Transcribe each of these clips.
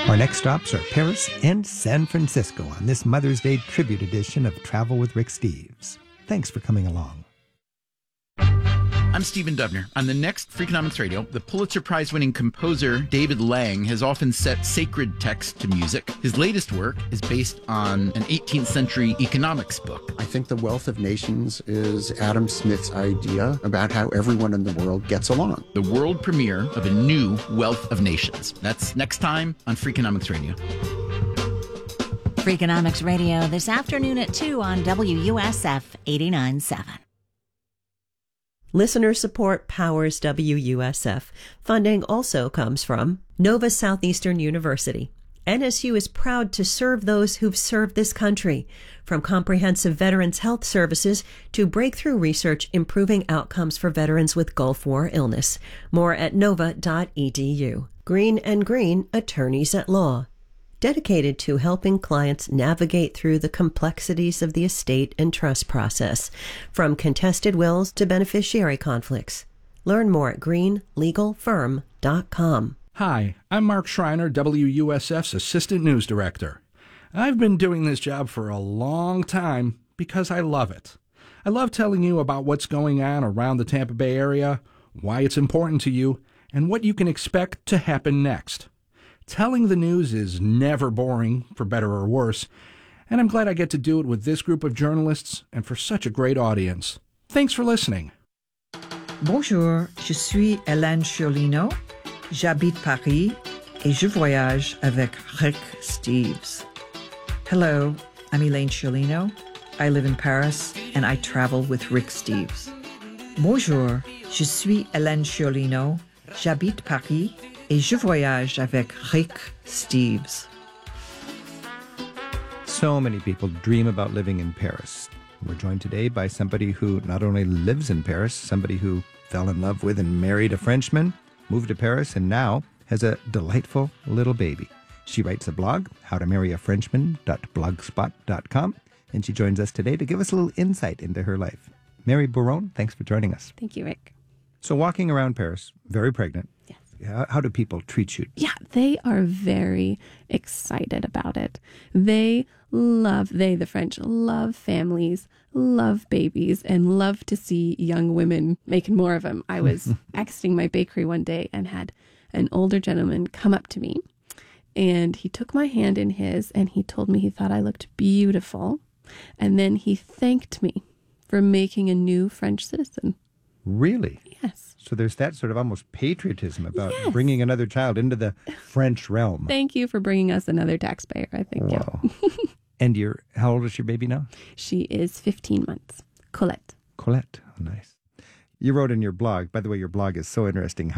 Our next stops are Paris and San Francisco on this Mother's Day tribute edition of Travel with Rick Steves. Thanks for coming along. I'm Stephen Dubner. On the next Freakonomics Radio, the Pulitzer Prize-winning composer David Lang has often set sacred text to music. His latest work is based on an 18th century economics book. I think The Wealth of Nations is Adam Smith's idea about how everyone in the world gets along. The world premiere of a new Wealth of Nations. That's next time on Freakonomics Radio. Freakonomics Radio this afternoon at 2 on WUSF 89.7. Listener support powers WUSF. Funding also comes from Nova Southeastern University. NSU is proud to serve those who've served this country, from comprehensive veterans health services to breakthrough research improving outcomes for veterans with Gulf War illness. More at nova.edu. Green and Green, attorneys at law. Dedicated to helping clients navigate through the complexities of the estate and trust process, from contested wills to beneficiary conflicts. Learn more at greenlegalfirm.com. Hi, I'm Mark Schreiner, WUSF's Assistant News Director. I've been doing this job for a long time because I love it. I love telling you about what's going on around the Tampa Bay area, why it's important to you, and what you can expect to happen next. Telling the news is never boring, for better or worse, and I'm glad I get to do it with this group of journalists and for such a great audience. Thanks for listening. Bonjour, je suis Hélène Chiolino. J'habite Paris et je voyage avec Rick Steves. Hello, I'm Elaine Chiolino. I live in Paris and I travel with Rick Steves. Bonjour, je suis Hélène Chiolino. J'habite Paris et je voyage avec Rick Steves. So many people dream about living in Paris. We're joined today by somebody who not only lives in Paris, somebody who fell in love with and married a Frenchman, moved to Paris, and now has a delightful little baby. She writes a blog, howtomarryafrenchman.blogspot.com, and she joins us today to give us a little insight into her life. Mary Bourron, thanks for joining us. Thank you, Rick. So walking around Paris, very pregnant. Yes. How do people treat you? Yeah, they are very excited about it. The French, love families, love babies, and love to see young women making more of them. I was exiting my bakery one day and had an older gentleman come up to me, and he took my hand in his, and he told me he thought I looked beautiful, and then he thanked me for making a new French citizen. Really? Yes. So there's that sort of almost patriotism about bringing another child into the French realm. Thank you for bringing us another taxpayer, I think. Wow. Yeah. And how old is your baby now? She is 15 months. Colette. Colette. Oh, nice. You wrote in your blog, by the way, your blog is so interesting,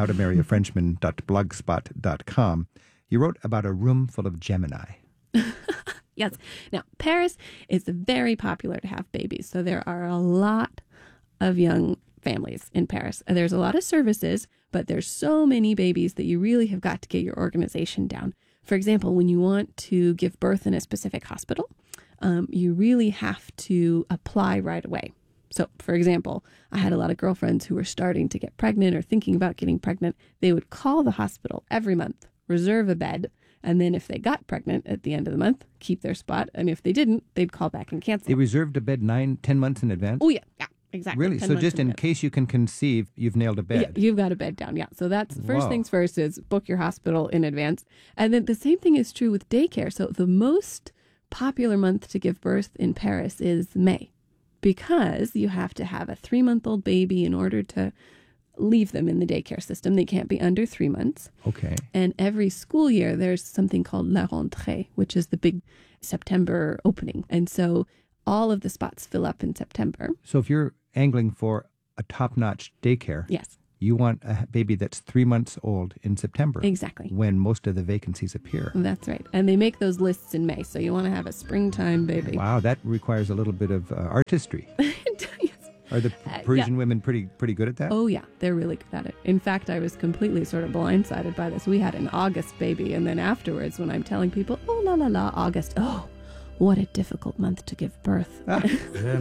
howtomarryafrenchman.blogspot.com. You wrote about a room full of Gemini. Yes. Now, Paris is very popular to have babies. So there are a lot of young families in Paris. There's a lot of services, but there's so many babies that you really have got to get your organization down. For example, when you want to give birth in a specific hospital, you really have to apply right away. So, for example, I had a lot of girlfriends who were starting to get pregnant or thinking about getting pregnant. They would call the hospital every month, reserve a bed, and then if they got pregnant at the end of the month, keep their spot. And if they didn't, they'd call back and cancel. They reserved a bed 9-10 months in advance? Oh, yeah. Exactly. Really? So just in case you can conceive, you've nailed a bed. Yeah, you've got a bed down. Yeah. So that's first things first is book your hospital in advance. And then the same thing is true with daycare. So the most popular month to give birth in Paris is May, because you have to have a 3-month-old baby in order to leave them in the daycare system. They can't be under 3 months. Okay. And every school year, there's something called La Rentrée, which is the big September opening. And so all of the spots fill up in September. So if you're angling for a top-notch daycare, yes, you want a baby that's 3 months old in September. Exactly. When most of the vacancies appear. That's right. And they make those lists in May. So you want to have a springtime baby. Wow, that requires a little bit of artistry. Yes. Are the Parisian women pretty good at that? Oh, yeah. They're really good at it. In fact, I was completely sort of blindsided by this. We had an August baby. And then afterwards, when I'm telling people, oh, la, la, la, August, oh, what a difficult month to give birth.